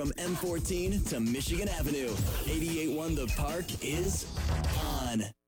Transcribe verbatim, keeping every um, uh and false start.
from M fourteen to Michigan Avenue. eighty-eight point one The Park is on.